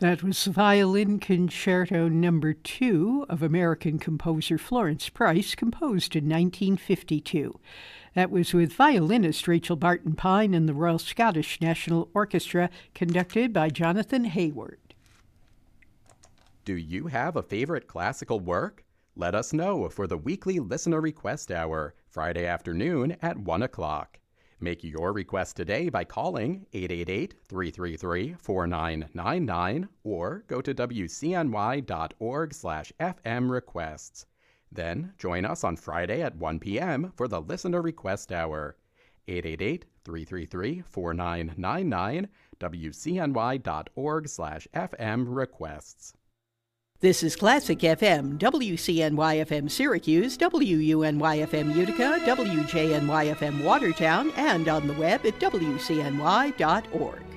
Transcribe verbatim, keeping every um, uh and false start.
That was the Violin Concerto Number Two of American composer Florence Price, composed in nineteen fifty-two. That was with violinist Rachel Barton Pine and the Royal Scottish National Orchestra, conducted by Jonathan Hayward. Do you have a favorite classical work? Let us know for the weekly Listener Request Hour, Friday afternoon at one o'clock. Make your request today by calling eight eight eight, three three three, four nine nine nine or go to W C N Y dot org slash F M requests. Then join us on Friday at one p.m. for the Listener Request Hour. eight eight eight, three three three, four nine nine nine, W C N Y dot org slash F M requests. This is Classic F M, W C N Y F M Syracuse, W U N Y F M Utica, W J N Y F M Watertown, and on the web at W C N Y dot org.